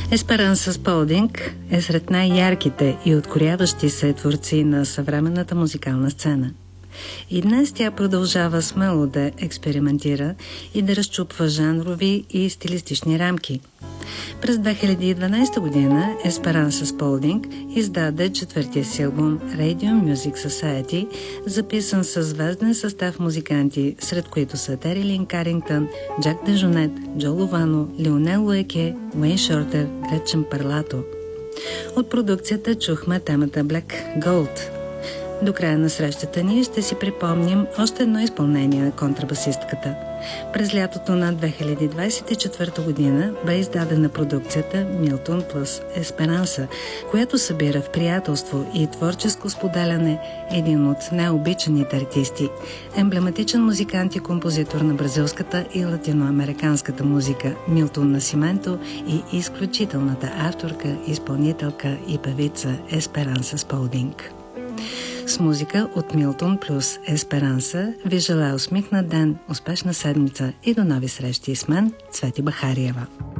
Есперанса Сполдинг е сред най-ярките и откоряващи се творци на съвременната музикална сцена. И днес тя продължава смело да експериментира и да разчупва жанрови и стилистични рамки. През 2012 година Есперанса Сполдинг издаде четвъртия си албум Radio Music Society, записан със звезден състав музиканти, сред които са Тери Лин Карингтън, Джак Дежонет, Джо Лувано, Лионел Луеке, Уейн Шортер, Гречен Парлато. От продукцията чухме темата Black Gold. До края на срещата ни ще си припомним още едно изпълнение на контрабасистката. През лятото на 2024 година бе издадена продукцията Милтон плюс Есперанса, която събира в приятелство и творческо споделяне един от необичаните артисти, емблематичен музикант и композитор на бразилската и латиноамериканската музика Милтон Насименто и изключителната авторка, изпълнителка и певица Есперанса Сполдинг. С музика от Милтон плюс Есперанса ви желая усмихнат ден, успешна седмица и до нови срещи с мен, Цвети Бахариева.